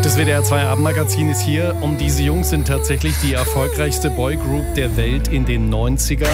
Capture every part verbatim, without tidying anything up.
Das W D R zwei Abendmagazin ist hier und diese Jungs sind tatsächlich die erfolgreichste Boygroup der Welt in den neunzigern.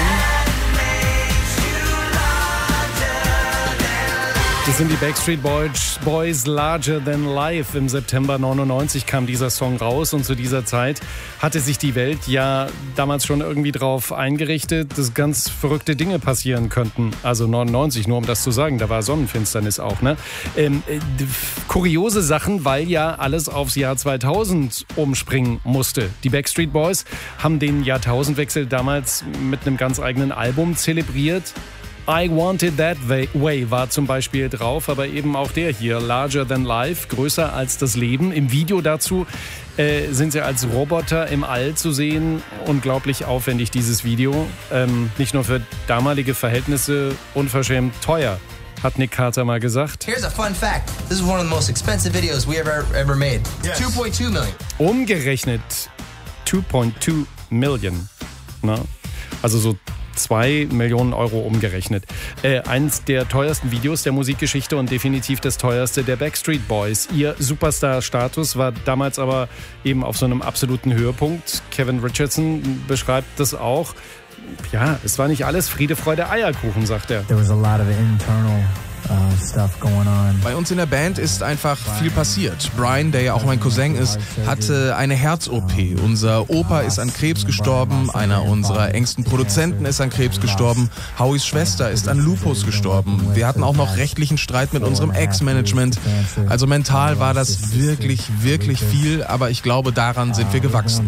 Das sind die Backstreet Boys, Boys Larger Than Life. Im September neunundneunzig kam dieser Song raus und zu dieser Zeit hatte sich die Welt ja damals schon irgendwie drauf eingerichtet, dass ganz verrückte Dinge passieren könnten. Also neunundneunzig, nur um das zu sagen, da war Sonnenfinsternis auch, ne? Ähm, äh, kuriose Sachen, weil ja alles aufs Jahr zweitausend umspringen musste. Die Backstreet Boys haben den Jahrtausendwechsel damals mit einem ganz eigenen Album zelebriert. I Wanted That Way war zum Beispiel drauf, aber eben auch der hier, Larger Than Life, größer als das Leben. Im Video dazu äh, sind sie als Roboter im All zu sehen. Unglaublich aufwendig, dieses Video. Ähm, nicht nur für damalige Verhältnisse unverschämt teuer, hat Nick Carter mal gesagt. Here's a fun fact. This is one of the most expensive videos we ever ever made. Yes. two point two million. Umgerechnet two point two million. Na? Also so zwei Millionen Euro umgerechnet. Äh, eins der teuersten Videos der Musikgeschichte und definitiv das teuerste der Backstreet Boys. Ihr Superstar-Status war damals aber eben auf so einem absoluten Höhepunkt. Kevin Richardson beschreibt das auch. Ja, es war nicht alles Friede, Freude, Eierkuchen, sagt er. There was a lot of internal Bei uns in der Band ist einfach viel passiert. Brian, der ja auch mein Cousin ist, hatte eine Herz-O P. Unser Opa ist an Krebs gestorben, einer unserer engsten Produzenten ist an Krebs gestorben, Howies Schwester ist an Lupus gestorben. Wir hatten auch noch rechtlichen Streit mit unserem Ex-Management. Also mental war das wirklich, wirklich viel, aber ich glaube, daran sind wir gewachsen.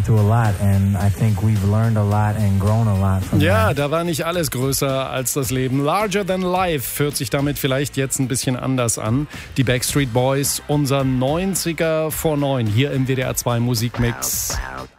Ja, da war nicht alles größer als das Leben. Larger Than Life hört sich damit vielleicht jetzt ein bisschen anders an. Die Backstreet Boys, unser neunziger vor neun hier im W D R zwei Musikmix.